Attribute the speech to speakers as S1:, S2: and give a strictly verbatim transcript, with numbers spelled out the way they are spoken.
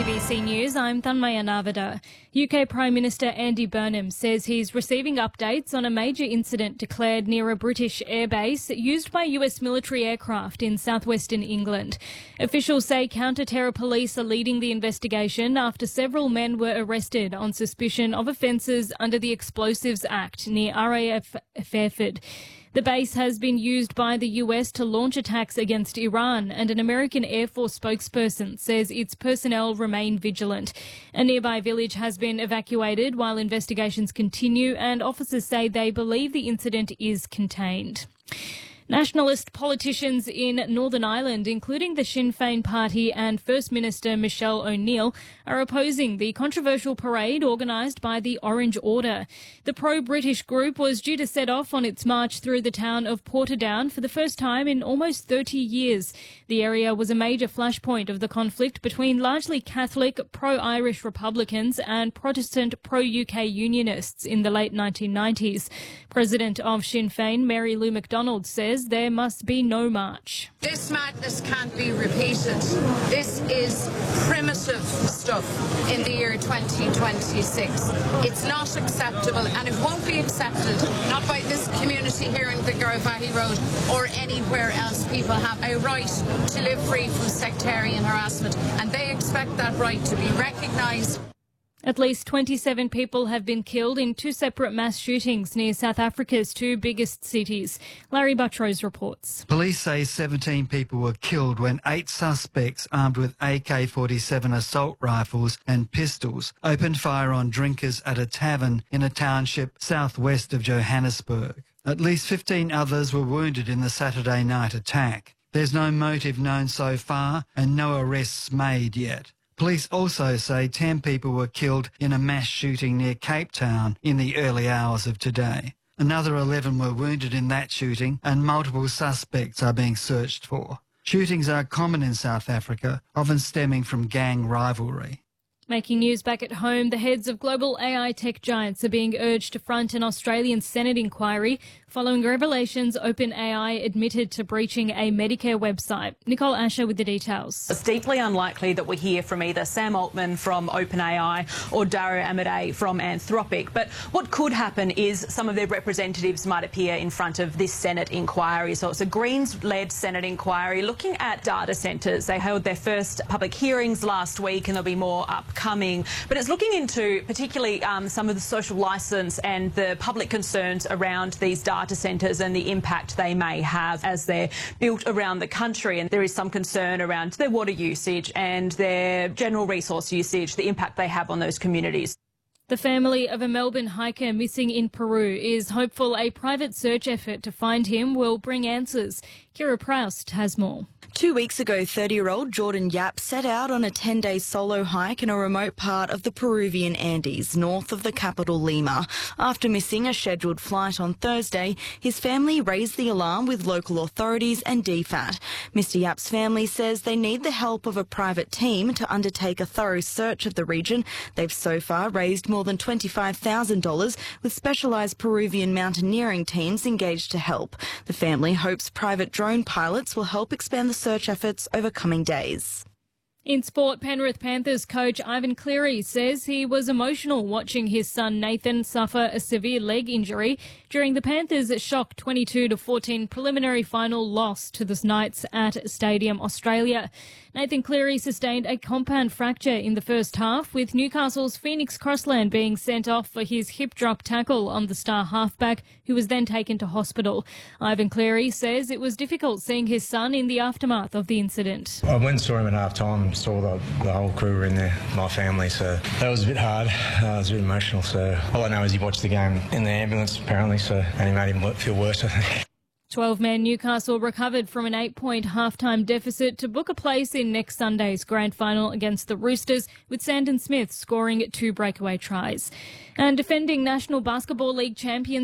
S1: B C News, I'm Thanmaya Navada. U K Prime Minister Andy Burnham says he's receiving updates on a major incident declared near a British airbase used by U S military aircraft in southwestern England. Officials say counter-terror police are leading the investigation after several men were arrested on suspicion of offences under the Explosives Act near R A F Fairford. The base has been used by the U S to launch attacks against Iran, and an American Air Force spokesperson says its personnel remain vigilant. A nearby village has been evacuated while investigations continue, and officers say they believe the incident is contained. Nationalist politicians in Northern Ireland, including the Sinn Féin party and First Minister Michelle O'Neill, are opposing the controversial parade organised by the Orange Order. The pro-British group was due to set off on its march through the town of Portadown for the first time in almost thirty years. The area was a major flashpoint of the conflict between largely Catholic, pro-Irish Republicans and Protestant pro-U K Unionists in the late nineteen nineties. President of Sinn Féin, Mary Lou McDonald, says there must be no march.
S2: This madness can't be repeated. This is primitive stuff in the year twenty twenty-six. It's not acceptable, and it won't be accepted, not by this community here in the Garvaghy Road or anywhere else. People have a right to live free from sectarian harassment, and they expect that right to be recognised.
S1: At least twenty-seven people have been killed in two separate mass shootings near South Africa's two biggest cities. Larry Buttrose reports.
S3: Police say seventeen people were killed when eight suspects armed with A K forty-seven assault rifles and pistols opened fire on drinkers at a tavern in a township southwest of Johannesburg. At least fifteen others were wounded in the Saturday night attack. There's no motive known so far and no arrests made yet. Police also say ten people were killed in a mass shooting near Cape Town in the early hours of today. Another eleven were wounded in that shooting, and multiple suspects are being searched for. Shootings are common in South Africa, often stemming from gang rivalry.
S1: Making news back at home, the heads of global A I tech giants are being urged to front an Australian Senate inquiry following revelations OpenAI admitted to breaching a Medicare website. Nicole Asher with the details.
S4: It's deeply unlikely that we hear from either Sam Altman from OpenAI or Dario Amodei from Anthropic. But what could happen is some of their representatives might appear in front of this Senate inquiry. So it's a Greens-led Senate inquiry looking at data centres. They held their first public hearings last week, and there'll be more up. Coming, but it's looking into particularly um, some of the social licence and the public concerns around these data centres and the impact they may have as they're built around the country. And there is some concern around their water usage and their general resource usage, the impact they have on those communities.
S1: The family of a Melbourne hiker missing in Peru is hopeful a private search effort to find him will bring answers. Kira Proust has more.
S5: Two weeks ago, thirty-year-old Jordan Yap set out on a ten-day solo hike in a remote part of the Peruvian Andes, north of the capital Lima. After missing a scheduled flight on Thursday, his family raised the alarm with local authorities and D FAT. Mister Yap's family says they need the help of a private team to undertake a thorough search of the region. They've so far raised more than twenty-five thousand dollars, with specialised Peruvian mountaineering teams engaged to help. The family hopes private drone pilots will help expand the search efforts over coming days.
S1: In sport, Penrith Panthers coach Ivan Cleary says he was emotional watching his son Nathan suffer a severe leg injury during the Panthers' shock twenty-two to fourteen preliminary final loss to the Knights at Stadium Australia. Nathan Cleary sustained a compound fracture in the first half, with Newcastle's Phoenix Crossland being sent off for his hip drop tackle on the star halfback, who was then taken to hospital. Ivan Cleary says it was difficult seeing his son in the aftermath of the incident.
S6: I went and saw him at half time, saw the, the whole crew were in there, my family, so that was a bit hard. Uh, it was a bit emotional, so all I know is he watched the game in the ambulance apparently, so and he made him feel worse, I think.
S1: twelve-man Newcastle recovered from an eight-point halftime deficit to book a place in next Sunday's grand final against the Roosters, with Sandon Smith scoring two breakaway tries. And defending National Basketball League champions